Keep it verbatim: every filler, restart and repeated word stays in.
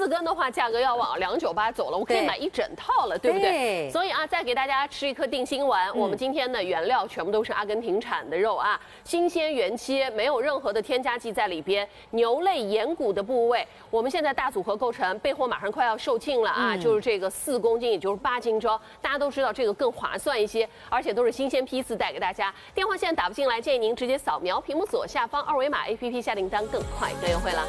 四根的话，价格要往两九八走了，我可以买一整套了，对不对？对所以啊，再给大家吃一颗定心丸。嗯、我们今天的原料全部都是阿根廷产的肉啊，新鲜原切，没有任何的添加剂在里边。牛肋眼骨的部位，我们现在大组合构成，备货马上快要售罄了啊，嗯、就是这个四公斤，也就是八斤装。大家都知道这个更划算一些，而且都是新鲜批次带给大家。电话现在打不进来，建议您直接扫描屏幕左下方二维码 A P P 下订单更快更优惠了。